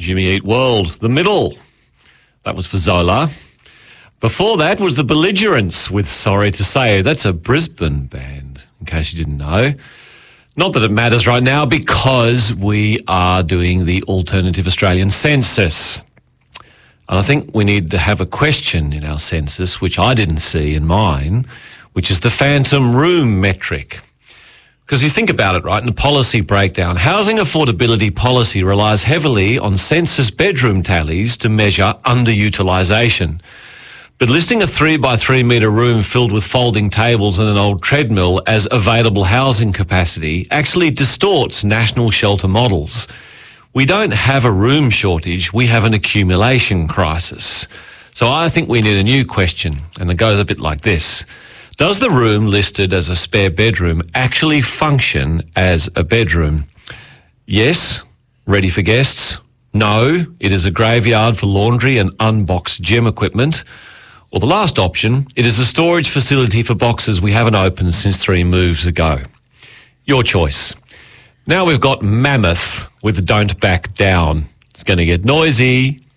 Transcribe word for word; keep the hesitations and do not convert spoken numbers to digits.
Jimmy Eat World, The Middle. That was for Zola. Before that was The Belligerents with Sorry to Say. That's a Brisbane band, in case you didn't know. Not that it matters right now because we are doing the Alternative Australian Census. And I think we need to have a question in our census, which I didn't see in mine, which is the phantom room metric. Because you think about it, right, in the policy breakdown, housing affordability policy relies heavily on census bedroom tallies to measure underutilisation. But listing a three by three metre room filled with folding tables and an old treadmill as available housing capacity actually distorts national shelter models. We don't have a room shortage, we have an accumulation crisis. So I think we need a new question, and it goes a bit like this. Does the room listed as a spare bedroom actually function as a bedroom? Yes, ready for guests. No, it is a graveyard for laundry and unboxed gym equipment. Or the last option, it is a storage facility for boxes we haven't opened since three moves ago. Your choice. Now we've got Mammoth with Don't Back Down. It's going to get noisy.